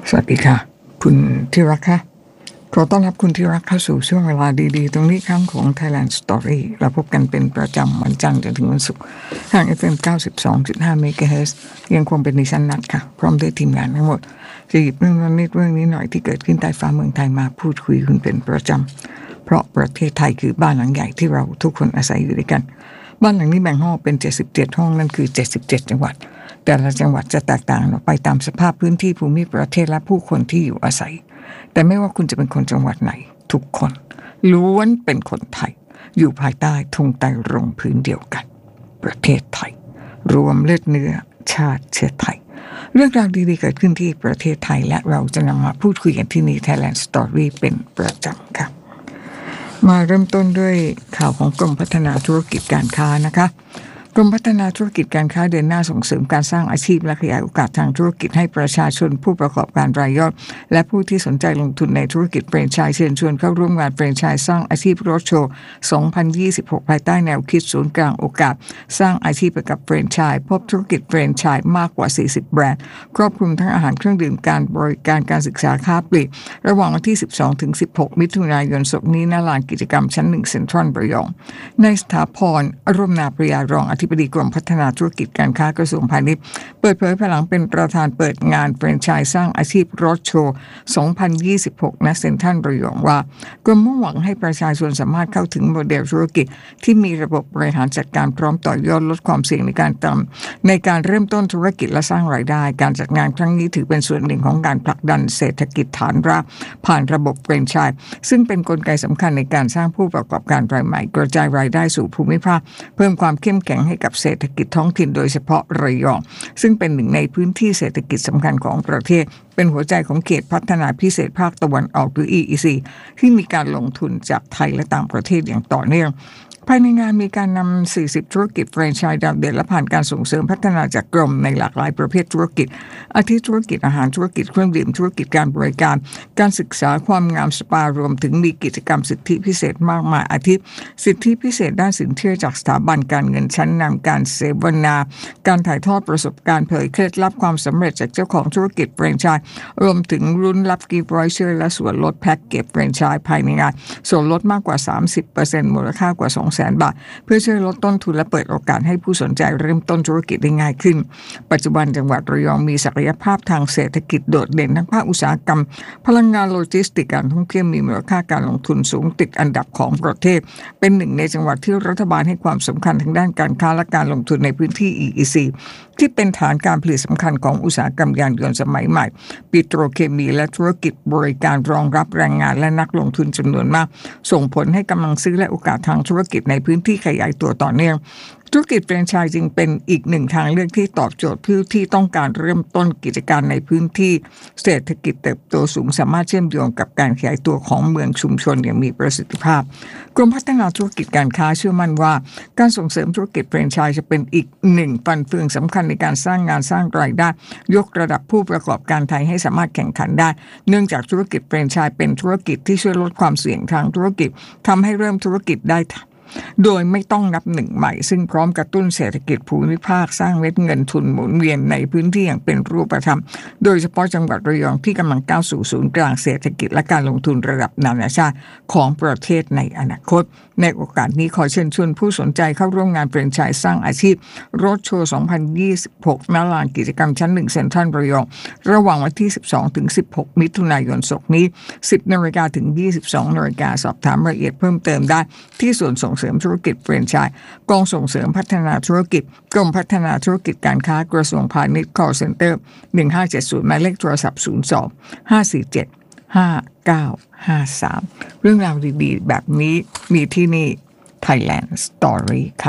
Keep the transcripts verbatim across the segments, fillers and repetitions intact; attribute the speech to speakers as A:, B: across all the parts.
A: สวัสดีค่ะคุณที่รักค่ะขอต้อนรับคุณที่รักเข้าสู่ช่วงเวลาดีๆตรงนี้ครั้งของ Thailand Story เราพบกันเป็นประจำวันจันทร์จนถึงวันศุกร์ทาง เอฟ เอ็ม เก้าสิบสองจุดห้า เมกะเฮิรตซ์ ยังคงเป็นดิฉันนัดค่ะพร้อมด้วยทีมงานทั้งหมดจะหยิบเรื่องนั้นนิดเรื่องนี้หน่อยที่เกิดขึ้นใต้ฟ้าเมืองไทยมาพูดคุยคุณเป็นประจำเพราะประเทศไทยคือบ้านหลังใหญ่ที่เราทุกคนอาศัยอยู่ด้วยกันบ้านหลังนี้แบ่งห้องเป็นเจ็ดสิบเจ็ดห้องนั่นคือเจ็ดสิบเจ็ดจังหวัดแต่ละจังหวัดจะแตกต่างออกไปตามสภาพพื้นที่ภูมิประเทศและผู้คนที่อยู่อาศัยแต่ไม่ว่าคุณจะเป็นคนจังหวัดไหนทุกคนล้วนเป็นคนไทยอยู่ภายใต้ธงไตรรงค์พื้นเดียวกันประเทศไทยรวมเลือดเนื้อชาติเชื้อไทยเรื่องราวดีๆเกิดขึ้นที่ประเทศไทยและเราจะนำมาพูดคุยกันที่นี่ Thailand Story เป็นประจำครับมาเริ่มต้นด้วยข่าวของกรมพัฒนาธุรกิจการค้านะคะกรมพัฒนาธุรกิจการค้าเดินหน้าส่งเสริมการสร้างอาชีพและขยายโอกาสทางธุรกิจให้ประชาชนผู้ประกอบการรายย่อยและผู้ที่สนใจลงทุนในธุรกิจแฟรนไชส์เชิญชวนเข้าร่วมงานแฟรนไชส์สร้างอาชีพโรดโชว์ สองพันยี่สิบหก ภายใต้แนวคิดศูนย์กลางโอกาสสร้างอาชีพกับแฟรนไชส์พบธุรกิจแฟรนไชส์มากกว่าสี่สิบแบรนด์ครอบคลุมทั้งอาหารเครื่องดื่มการบริการการศึกษาค้าปลีกระหว่างวันที่ สิบสองถึงสิบหก มิถุนายนศกนี้ณลานกิจกรรมชั้นหนึ่งเซ็นทรัลระยองในสถาพรอร่มนาปริยารองอธิบดีกรมพัฒนาธุรกิจการค้ากระทรวงพาณิชย์เปิดเผยภายหลังเป็นประธานเปิดงานแฟรนไชส์สร้างอาชีพโรดโชว์ สองพันยี่สิบหก ณ เซ็นทรัลระยองว่ากรมมุ่งหวังให้ประชาชนสามารถเข้าถึงโมเดลธุรกิจที่มีระบบบริหารจัดการพร้อมต่อยอดลดความเสี่ยงในการทำในการเริ่มต้นธุรกิจและสร้างรายได้การจัดงานครั้งนี้ถือเป็นส่วนหนึ่งของการผลักดันเศรษฐกิจฐานรากผ่านระบบแฟรนไชส์ซึ่งเป็นกลไกสำคัญในการสร้างผู้ประกอบการรายใหม่กระจายรายได้สู่ภูมิภาคเพิ่มความเข้มแข็งให้กับเศรษฐกิจท้องถิ่นโดยเฉพาะระยองซึ่งเป็นหนึ่งในพื้นที่เศรษฐกิจสำคัญของประเทศเป็นหัวใจของเขตพัฒนาพิเศษภาคตะวันออกหรือ อี อี ซี ที่มีการลงทุนจากไทยและต่างประเทศอย่างต่อเนื่องภายในงานมีการนำสี่สิบธุรกิจแฟรนไชส์ดาวเด่นและผ่านการส่งเสริมพัฒนาจากกรมในหลากหลายประเภทธุรกิจอาทิธุรกิจอาหารธุรกิจเครื่องดื่มธุรกิจการบริการการศึกษาความงามสปารวมถึงมีกิจกรรมสิทธิพิเศษมากมายอาทิสิทธิพิเศษด้านสินเชื่อจากสถาบันการเงินชั้นนำการเสวนาการถ่ายทอดประสบการณ์เผยเคล็ดลับความสำเร็จจากเจ้าของธุรกิจแฟรนไชส์รวมถึงรุ่นรับกิฟต์วอเชอร์และส่วนลดแพ็กเกจแฟรนไชส์ภายในงานส่วนลดมากกว่า สามสิบเปอร์เซ็นต์ มูลค่ากว่า สองแสน บาทเพื่อช่วยลดต้นทุนและเปิดโอกาสให้ผู้สนใจเริ่มต้นธุรกิจได้ง่ายขึ้นปัจจุบันจังหวัดระยองมีศักยภาพทางเศรษฐกิจโดดเด่นทั้งภาคอุตสาหกรรมพลังงานโลจิสติกส์การท่องเที่ยวมีมูลค่าการลงทุนสูงติดอันดับของประเทศเป็นหนึ่งในจังหวัดที่รัฐบาลให้ความสำคัญทางด้านการค้าและการลงทุนในพื้นที่ อี อี ซี ที่เป็นฐานการผลิตสำคัญของอุตสาหกรรมยานยนต์สมัยใหม่ปิโตรเคมีและธุรกิจบริการรองรับแรงงานและนักลงทุนจำนวนมากส่งผลให้กำลังซื้อและโอกาสทางธุรกิจในพื้นที่ขยายตัวต่อเนื่องธุรกิจแฟรนไชส์จึงเป็นอีกหนึ่งทางเลือกที่ตอบโจทย์ผู้ที่ต้องการเริ่มต้นกิจการในพื้นที่เศรษฐกิจเติบโตสูงสามารถเชื่อมโยงกับการขยายตัวของเมืองชุมชนอย่างมีประสิทธิภาพกรมพัฒนาธุรกิจการค้าเชื่อมั่นว่าการส่งเสริมธุรกิจแฟรนไชส์จะเป็นอีกหนึ่งฟันเฟืองสำคัญในการสร้างงานสร้างรายได้ยกระดับผู้ประกอบการไทยให้สามารถแข่งขันได้เนื่องจากธุรกิจแฟรนไชส์เป็นธุรกิจที่ช่วยลดความเสี่ยงทางธุรกิจทำให้เริ่มธุรกิจได้โดยไม่ต้องนับหนึ่งใหม่ซึ่งพร้อมกระตุ้นเศรษฐกิจภูมิภาคสร้างเม็ดเงินทุนหมุนเวียนในพื้นที่อย่างเป็นรูปธรรมโดยเฉพาะจังหวัดระยองที่กำลังก้าวสู่ศูนย์กลางเศรษฐกิจและการลงทุนระดับนานาชาติของประเทศในอนาคตในโอกาสนี้ขอเชิญชวนผู้สนใจเข้าร่วมงานแฟรนไชส์สร้างอาชีพโรดโชว์ สองพันยี่สิบหก ณ ลานกิจกรรมชั้นหนึ่งเซ็นทรัลระยองระหว่างวันที่ สิบสองถึงสิบหก มิถุนายนศกนี้ สิบนาฬิกาถึง ยี่สิบสองนาฬิกาสอบถามรายละเอียดเพิ่มเติมได้ที่ส่วนส่งเสริมธุรกิจแฟรนไชส์กองส่งเสริมพัฒนาธุรกิจกรมพัฒนาธุรกิจการค้ากระทรวงพาณิชย์ call center หนึ่งห้าเจ็ดศูนย์หมายเลขโทรศัพท์ศูนย์สอง ห้าสี่เจ็ด ห้าเก้าห้าสามเรื่องราวดีๆแบบนี้มีที่นี่ Thailand Story ค่ะ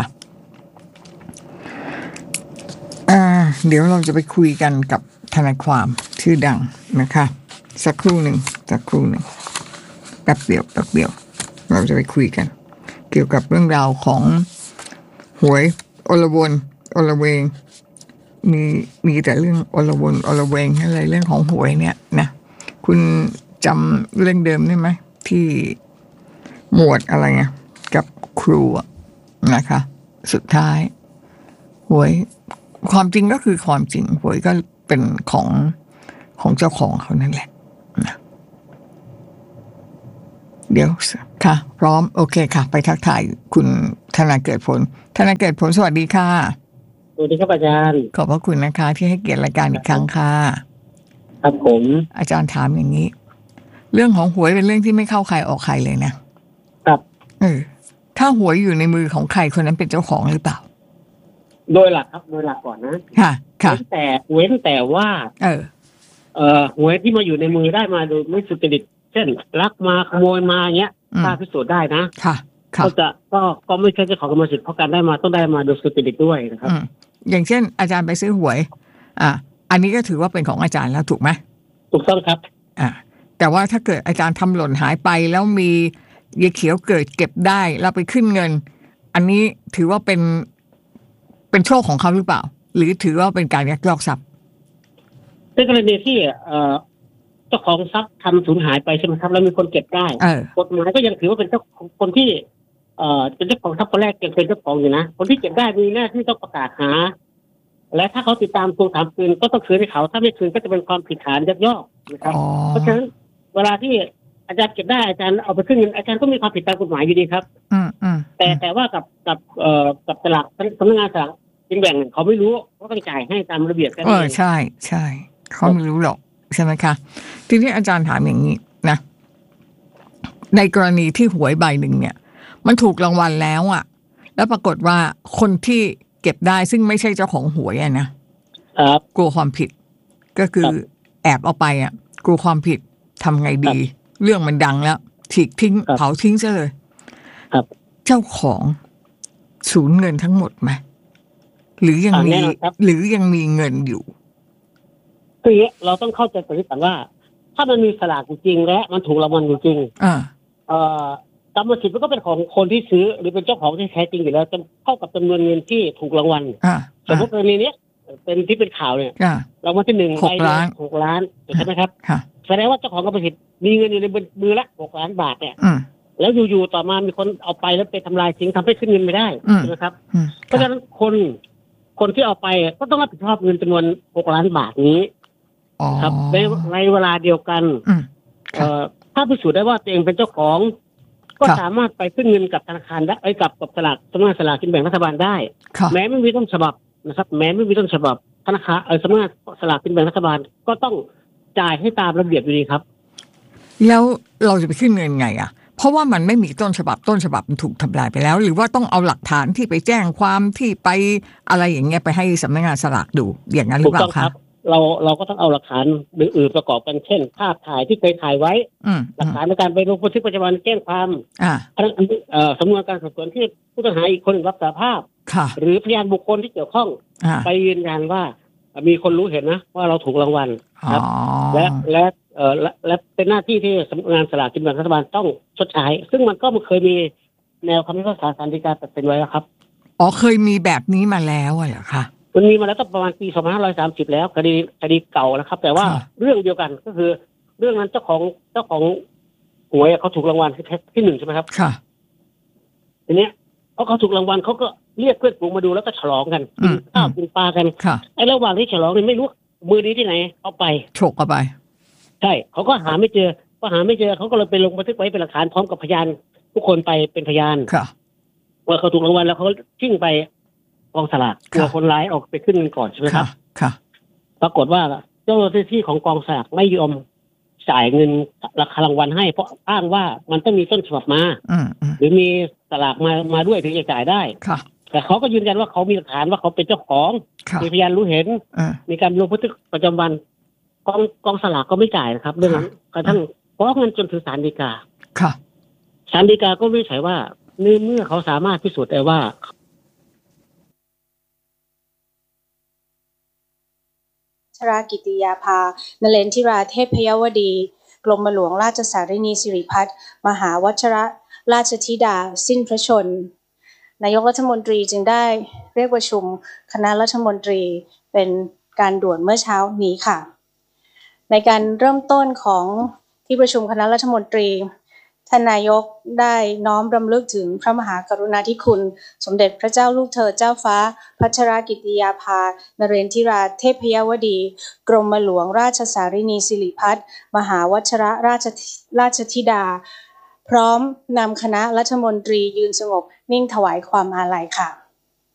A: อ่าเดี๋ยวเราจะไปคุยกันกับทนายความชื่อดังนะคะสักครู่หนึ่งสักครู่หนึ่งแป๊บเดียวแป๊บเดียวเราจะไปคุยกันเกี่ยวกับเรื่องราวของหวยอลวนอลเวงมีมีแต่เรื่องอลวนอลเวงอะไรเรื่องของหวยเนี่ยนะคุณจำเรื่องเดิมได้ไหมที่หมวดอะไรไงกับครูนะคะสุดท้ายหวยความจริงก็คือความจริงหวยก็เป็นของของเจ้าของเขานั่นแหละนะเดี๋ยวค่ะพร้อมโอเคค่ะไปทักทายคุณธนาเกิดผลธนาเกิดผลสวัสดีค่ะ
B: สวัสดีครับอาจารย์
A: ขอบพระคุณนะคะที่ให้เกียรติรายการอีกครั้งค่ะ
B: ครับผม
A: อาจารย์ถามอย่างนี้เรื่องของหวยเป็นเรื่องที่ไม่เข้าใครออกใครเลยนะครับเออถ้าหวยอยู่ในมือของใครคนนั้นเป็นเจ้าของหรือเปล่า
B: โดยหลักครับโดยหลักก่อนนะ
A: ค่ะค่ะ
B: แต่เว้นแต่ว่า
A: เออ
B: เอ่อหวยที่มาอยู่ในมือได้มาโดยไม่สุจริตเช่นลักมาขโมยมาเงี้ยถ้าพิสูจน์ได้นะ
A: ค่ะ
B: ก็จะก็ก็ไม่ใช่เจ้าของกรรมสิทธิ์เพราะการได้มาต้องได้มาโดยสุจริตด้วยนะครับ
A: อย่างเช่นอาจารย์ไปซื้อหวยอ่าอันนี้ก็ถือว่าเป็นของอาจารย์แล้วถูกไหม
B: ถูกต้องครับ
A: อ่าแต่ว่าถ้าเกิดอาจารย์ทำหล่นหายไปแล้วมียายเขียวเกิดเก็บได้แล้วไปขึ้นเงินอันนี้ถือว่าเป็นเป็นโชคของเขาหรือเปล่าหรือถือว่าเป็นการยักยอกทรัพย์
B: ในกรณีที่เอ่อเจ้าของทรัพย์ทำสูญหายไปใช่ไหมครับแล้วมีคนเก็บได้กฎหมายก็ยังถือว่าเป็นเจ้าคนที่เอ่อเป็นเจ้าของทรัพย์คนแรกยังเป็นเจ้าของอยู่นะคนที่เก็บได้มีหน้าที่ต้องประกาศหาและถ้าเขาติดตามทวงถามคืนก็ต้องคืนให้เขาถ้าไม่คืนก็จะเป็นความผิดฐานยักยอกนะครับเพราะฉะนั้นเวลาที่อาจารย์เก็บได้อาจารย์เอาไปขึ้นเงินอาจารย์ก็มีความผิดตามกฎหมายอยู่ดีครับ
A: อืมอืม
B: แต่แต่ว่ากับกับเอ่อกับสลากสำนักงานสลากกินแบ่งเขาไม่รู้เขาต้องจ่ายให้ตามระเบียบแค่นั้น
A: เออใช่ใช่เขาไม่รู้หรอกใช่ไหมคะทีนี้อาจารย์ถามอย่างนี้นะในกรณีที่หวยใบหนึ่งเนี่ยมันถูกรางวัลแล้วอ่ะแล้วปรากฏว่าคนที่เก็บได้ซึ่งไม่ใช่เจ้าของหวยอ่ะนะครับกลัวความผิดก็คือแอบเอาไปอ่ะกลัวความผิดทำไงดีเรื่องมันดังแล้วฉีกทิ้งเผาทิ้งซะเลย
B: ครับ
A: เจ้าของสูญเงินทั้งหมดไหมหรือยังมีหรือยังมีเงินอยู่
B: คือเราต้องเข้าใจตรงนี้ก่อนว่าถ้ามันมีสลากจริงและมันถูกรางวัลจริง
A: ๆอ่า
B: เอ่อกรรมสิทธิ์มันก็เป็นของคนที่ซื้อหรือเป็นเจ้าของที่แท้จริงอยู่แล้วจะเท่ากับจำนวนเงินที่ถูกรางวัลสมมติกรณีนี้เป็นที่เป็นข่าวเนี่ยรางวัลที่หนึ่ง
A: หกล้าน
B: หกล้านใช่ไหมครับแสดงว่าเจ้าของกรรมสิทธิ์มีเงินอยู่ในมือละหกล้านบาทเนี่ยแล้วอยู่ๆต่อมามีคนเอาไปแล้วไปทำลายทิ้งทำให้ขึ้นเงินไม่ได้ใช่ไหมครับเพราะฉะนั้นคนคนที่เอาไปก็ต้องรับผิดชอบเงินจำนวนหกล้านบาทนี้ครับในในเวลาเดียวกันเอ่อถ้าพิสูจน์ได้ว่าตัวเองเป็นเจ้าของก็สามารถไปขึ้นเงินกับธนาคารได้ไอ้กับกับสลากสำนักงานสลากกินแบ่งรัฐบาลได้แม้ไม่มีต้นฉบับนะครับแม้ไม่มีต้นฉบับธนาคารเออสำนักงานสลากกินแบ่งรัฐบาลก็ต้องจ่ายให้ตามระเบียบอยู่ดีครับ
A: แล้วเราจะไปขึ้นเงินไงอ่ะเพราะว่ามันไม่มีต้นฉบับต้นฉบับมันถูกทำลายไปแล้วหรือว่าต้องเอาหลักฐานที่ไปแจ้งความที่ไปอะไรอย่างเงี้ยไปให้สำนักงานสลากดูอย่างนั้นหรือเปล่าคะ
B: เราเราก็ต้องเอาหลักฐานอื่นๆประกอบกันเช่นภาพถ่ายที่เคยถ่ายไว้หลักฐานในการไปลงบันทึกประจำวันแจ้งความสำนวนการสอบสวนที่ผู้ต้องหาอีกคนรับสารภาพหรือพยานบุคคลที่เกี่ยวข้องไปยืนยันว่ามีคนรู้เห็นนะว่าเราถูกรางวัลครับและและเอ่อและเป็นหน้าที่ที่สำนักงานสลากกินแบ่งรัฐบาลต้องชดใช้ซึ่งมันก็เคยมีแนวคำพิพากษาศาลฎีกาตัดสินไว้แล้วครับ
A: อ๋อเคยมีแบบนี้มาแล้วเหรอคะ
B: มันมีมาแล้วตั้งประมาณปีสองพันห้าร้อยสามสิบแล้วคดีคดีเก่านะครับแต่ว่าเรื่องเดียวกันก็คือเรื่องนั้นเจ้าของเจ้าของหวยเขาถูกรางวัลที่ที่หนึ่งใช่ไหมครับ
A: ค่ะ
B: ทีนี้เพราะเขาถูกรางวัลเขาก็เรียกเพื่อนฝูงมาดูแล้วก็ฉลองกันกินข้าวกินปลากันไอ้ระหว่างที่ฉลองนี่ไม่รู้มือนี้ที่ไหนเอาไป
A: ฉกเอาไป
B: ใช่เขาก็หาไม่เจอก็หาไม่เจอเขาก็เลยไปลงบันทึกไว้เป็นหลักฐานพร้อมกับพยานทุกคนไปเป็นพยานว่าเขาถูกรางวัลแล้วเขาทิ้งไปกองสลากตัวคนร้ายออกไปขึ้นเงินก่อนใช่ไหมครับ
A: ค่ะ
B: ปรากฏว่าเจ้าหน้าที่ของกองสลากไม่ยอมจ่ายเงินราคารางวัลให้เพราะอ้างว่ามันต้องมีต้นฉบับมาหรือมีสลากมามาด้วยถึงจะจ่ายได้แต่เขาก็ยืนยันว่าเขามีหลักฐานว่าเขาเป็นเจ้าของมีพยานรู้เห็นมีการลงบันทึกประจำวันกองกองสลากก็ไม่จ่ายนะครับเรื่องนั้นกระทั่งฟ้องเงินจนถึงศาลฎีกาศาลฎีกาก็วินิจฉัยว่าเมื่อเขาสามารถพิสูจน์ได้ว่า
C: ชรากิติยาภานเรนทิราเทพยวดีกรมหลวงราชสารินีสิริพัฒน์มหาวัชรราชธิดาสิ้นพระชนนายกรัฐมนตรีจึงได้เรียกประชุมคณะรัฐมนตรีเป็นการด่วนเมื่อเช้านี้ค่ะในการเริ่มต้นของที่ประชุมคณะรัฐมนตรีท่านนายกได้น้อมรำลึกถึงพระมหากรุณาธิคุณสมเด็จพระเจ้าลูกเธอเจ้าฟ้าพัชรกิติยาภานเรนทิราเทพยวดี กรมหลวงราชสารินีสิริพัฒน์มหาวชิรราชราชธิดาพร้อมนำคณะรัฐมนตรียืนสงบนิ่งถวายความอาลัยค่ะ